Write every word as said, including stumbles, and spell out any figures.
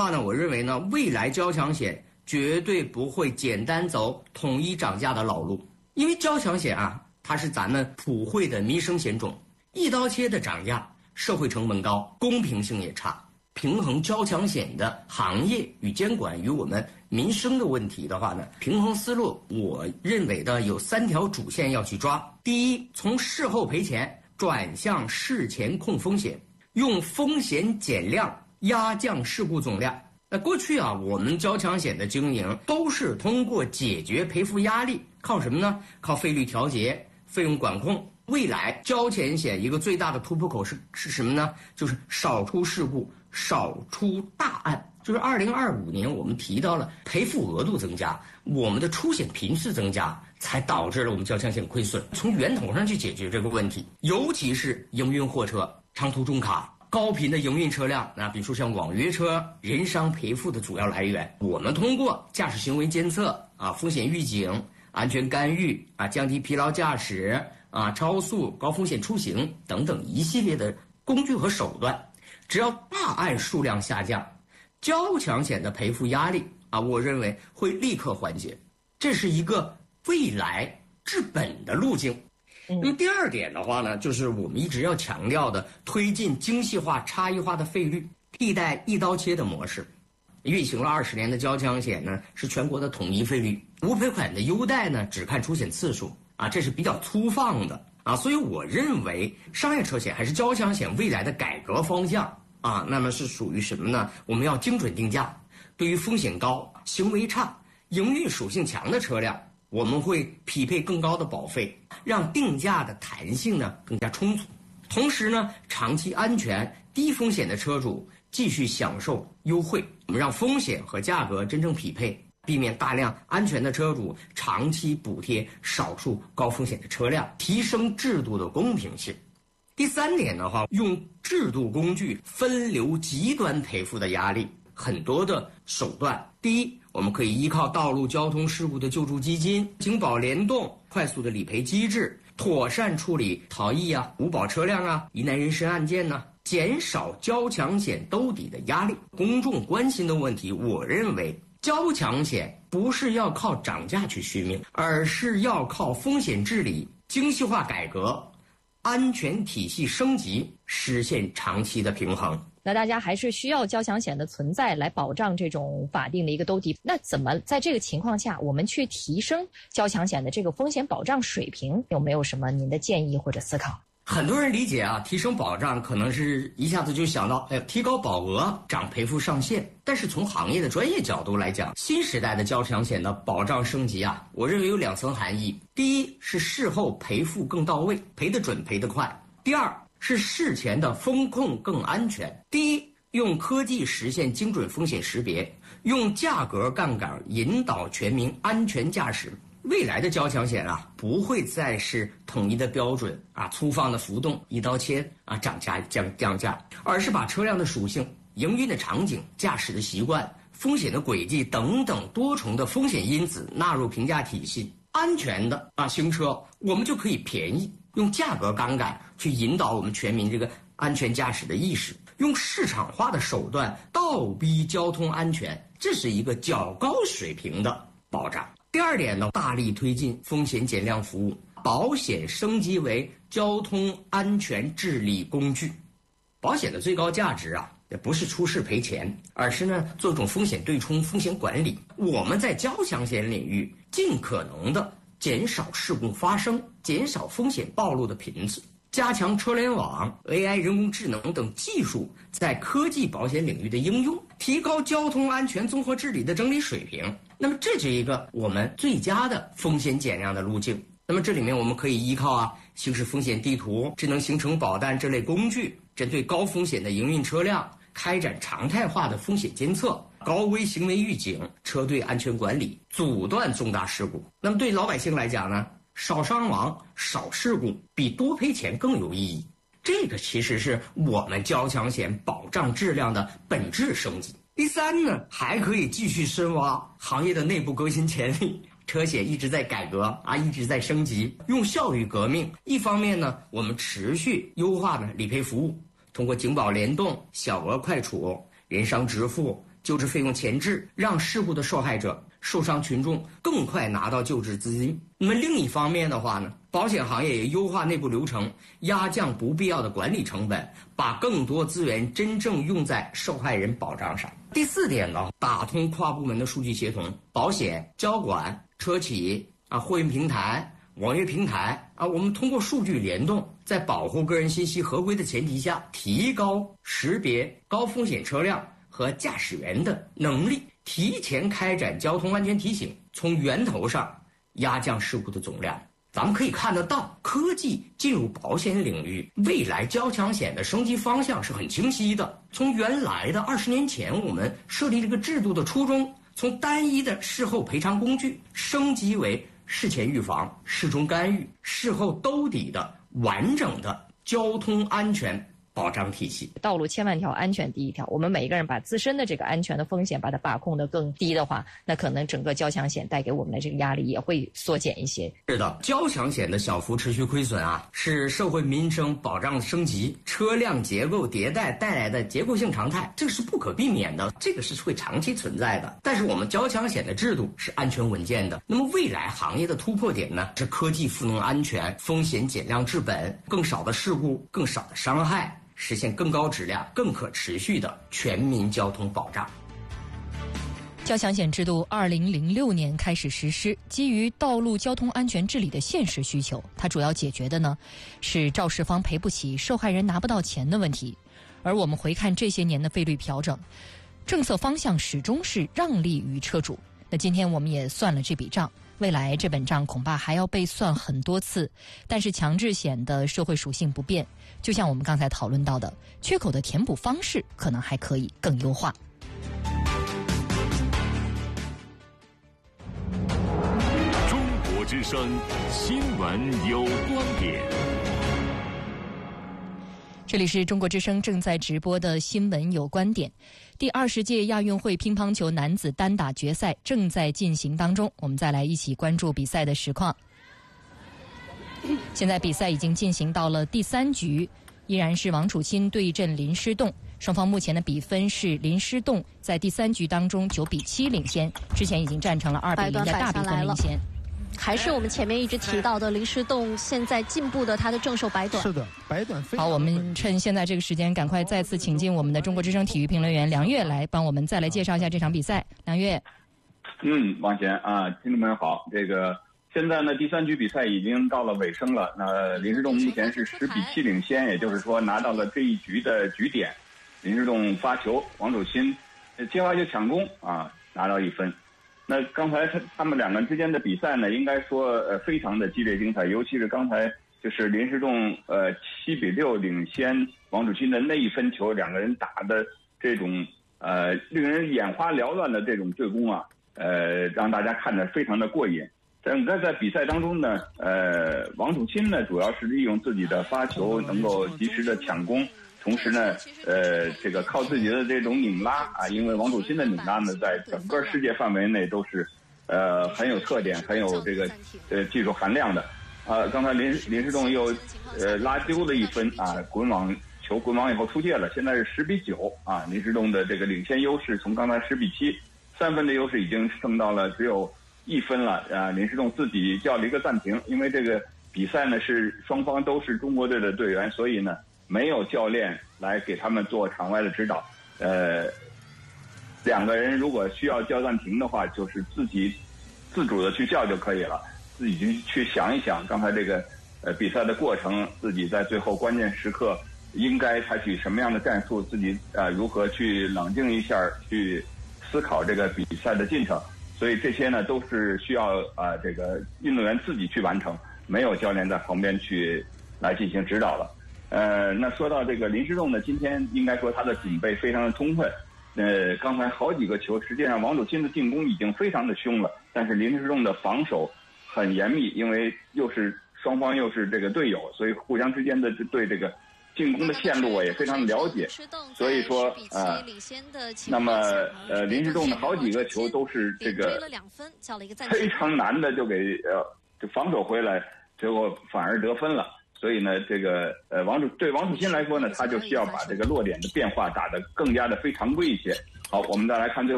话呢，我认为呢，未来交强险绝对不会简单走统一涨价的老路，因为交强险啊，它是咱们普惠的民生险种，一刀切的涨价，社会成本高，公平性也差。平衡交强险的行业与监管与我们民生的问题的话呢，平衡思路，我认为的有三条主线要去抓。第一，从事后赔钱转向事前控风险，用风险减量压降事故总量。那过去啊，我们交强险的经营都是通过解决赔付压力，靠什么呢？靠费率调节、费用管控。未来交强险一个最大的突破口是是什么呢？就是少出事故，少出大案。就是二零二五年我们提到了赔付额度增加，我们的出险频次增加，才导致了我们交强险亏损。从源头上去解决这个问题，尤其是营运货车、长途重卡、高频的营运车辆，那比如说像网约车，人伤赔付的主要来源，我们通过驾驶行为监测啊、风险预警、安全干预啊、降低疲劳驾驶啊、超速、高风险出行等等一系列的工具和手段，只要大案数量下降，交强险的赔付压力啊，我认为会立刻缓解，这是一个未来治本的路径。那么第二点的话呢，就是我们一直要强调的，推进精细化、差异化的费率，替代一刀切的模式。运行了二十年的交强险呢，是全国的统一费率，无赔款的优待呢，只看出险次数啊，这是比较粗放的啊，所以我认为商业车险还是交强险未来的改革方向啊。那么是属于什么呢？我们要精准定价，对于风险高、行为差、营运属性强的车辆，我们会匹配更高的保费，让定价的弹性呢更加充足。同时呢，长期安全、低风险的车主继续享受优惠，我们让风险和价格真正匹配，避免大量安全的车主长期补贴少数高风险的车辆，提升制度的公平性。第三点的话，用制度工具分流极端赔付的压力，很多的手段。第一，我们可以依靠道路交通事故的救助基金、警保联动、快速的理赔机制，妥善处理逃逸啊、无保车辆啊、疑难人身案件呢、啊，减少交强险兜底的压力。公众关心的问题，我认为交强险不是要靠涨价去续命，而是要靠风险治理、精细化改革、安全体系升级，实现长期的平衡。 那大家还是需要交强险的存在来保障这种法定的一个兜底。那怎么在这个情况下，我们去提升交强险的这个风险保障水平？有没有什么您的建议或者思考？ 很多人理解啊，提升保障可能是一下子就想到，哎，提高保额、涨赔付上限。但是从行业的专业角度来讲，新时代的交强险的保障升级啊，我认为有两层含义。第一是事后赔付更到位，赔得准、赔得快；第二是事前的风控更安全。第一，用科技实现精准风险识别，用价格杠杆引导全民安全驾驶。未来的交强险啊，不会再是统一的标准啊，粗放的浮动、一刀切啊，涨价降降价，而是把车辆的属性、营运的场景、驾驶的习惯、风险的轨迹等等多重的风险因子纳入评价体系。安全的啊行车，我们就可以便宜，用价格杠杆去引导我们全民这个安全驾驶的意识，用市场化的手段倒逼交通安全，这是一个较高水平的保障。第二点呢，大力推进风险减量服务，保险升级为交通安全治理工具。保险的最高价值啊，也不是出事赔钱，而是呢做一种风险对冲、风险管理。我们在交强险领域尽可能的减少事故发生，减少风险暴露的频次，加强车联网、A I、人工智能等技术在科技保险领域的应用，提高交通安全综合治理的整体水平。那么这是一个我们最佳的风险减量的路径。那么这里面我们可以依靠啊行驶风险地图、智能行程保单这类工具，针对高风险的营运车辆开展常态化的风险监测、高危行为预警、车队安全管理，阻断重大事故。那么对老百姓来讲呢，少伤亡、少事故比多赔钱更有意义。这个其实是我们交强险保障质量的本质升级。第三呢，还可以继续深挖行业的内部革新潜力。车险一直在改革啊，一直在升级，用效率革命。一方面呢，我们持续优化呢理赔服务，通过警保联动、小额快处、人伤直付、 救治费用前置，让事故的受害者、受伤群众更快拿到救治资金。那么另一方面的话呢，保险行业也优化内部流程，压降不必要的管理成本，把更多资源真正用在受害人保障上。第四点呢，打通跨部门的数据协同，保险、交管、车企啊、货运平台、网约平台啊，我们通过数据联动，在保护个人信息合规的前提下，提高识别高风险车辆和驾驶员的能力，提前开展交通安全提醒，从源头上压降事故的总量。咱们可以看得到，科技进入保险领域，未来交强险的升级方向是很清晰的。从原来的二十年前我们设立这个制度的初衷，从单一的事后赔偿工具升级为事前预防、事中干预、事后兜底的完整的交通安全保障体系。 道路千万条，安全第一条。我们每一个人把自身的这个安全的风险把它把控得更低的话，那可能整个交强险带给我们的这个压力也会缩减一些。 是的，交强险的小幅持续亏损啊，是社会民生保障升级、车辆结构迭代带来的结构性常态，这个是不可避免的，这个是会长期存在的。但是我们交强险的制度是安全稳健的。那么未来行业的突破点呢，是科技赋能安全，风险减量治本，更少的事故，更少的伤害，实现更高质量、更可持续的全民交通保障。 交强险制度二零零六年开始实施，基于道路交通安全治理的现实需求，它主要解决的呢是肇事方赔不起、受害人拿不到钱的问题。而我们回看这些年的费率调整，政策方向始终是让利于车主。那今天我们也算了这笔账，未来这本账恐怕还要被算很多次。但是强制险的社会属性不变，就像我们刚才讨论到的，缺口的填补方式可能还可以更优化。 中国之声新闻有观点。 这里是中国之声正在直播的新闻有观点。第二十届亚运会乒乓球男子单打决赛正在进行当中，我们再来一起关注比赛的实况。现在比赛已经进行到了第三局，依然是王楚钦对阵林诗栋，双方目前的比分是林诗栋在第三局当中九比七领先，之前已经战成了二比零的大比分领先。 还是我们前面一直提到的林诗栋现在进步的他的正手摆短。 是的，摆短非常。 好，我们趁现在这个时间赶快再次请进我们的中国之声体育评论员梁越来帮我们再来介绍一下这场比赛。梁越。 嗯，王贤啊，听众们好，这个现在呢第三局比赛已经到了尾声了，那林诗栋目前是十比七领先，也就是说拿到了这一局的局点。林诗栋发球，王楚钦接发球抢攻啊，拿到一分。那刚才他他们两个人之间的比赛呢，应该说呃非常的激烈精彩，尤其是刚才就是林诗栋呃七比六领先王楚钦的那一分球，两个人打的这种呃令人眼花缭乱的这种对攻啊，呃让大家看着非常的过瘾。但在在比赛当中呢，呃王楚钦呢主要是利用自己的发球能够及时的抢攻。同时呢，呃，这个靠自己的这种拧拉啊，因为王楚钦的拧拉呢，在整个世界范围内都是，呃，很有特点、很有这个呃技术含量的。啊，刚才林林诗栋又呃拉丢了一分啊，滚网球滚网以后出界了，现在是十比九啊，林诗栋的这个领先优势从刚才十比七，三分的优势已经升到了只有一分了啊。林诗栋自己叫了一个暂停，因为这个比赛呢是双方都是中国队的队员，所以呢。没有教练来给他们做场外的指导，呃，两个人如果需要叫暂停的话，就是自己自主的去叫就可以了，自己去去想一想刚才这个呃比赛的过程，自己在最后关键时刻应该采取什么样的战术，自己呃如何去冷静一下，去思考这个比赛的进程。所以这些呢都是需要啊、呃、这个运动员自己去完成，没有教练在旁边去来进行指导了。呃，那说到这个林诗栋呢，今天应该说他的准备非常的充分。呃，刚才好几个球，实际上王楚钦的进攻已经非常的凶了，但是林诗栋的防守很严密，因为又是双方又是这个队友，所以互相之间的对这个进攻的线路也非常了解。所以说啊、呃，那么呃林诗栋的好几个球都是这个非常难的就给呃就防守回来，结果反而得分了。 所以呢，这个呃王主对王楚钦来说呢，他就需要把这个落点的变化打得更加的非常规一些。好，我们再来看最后。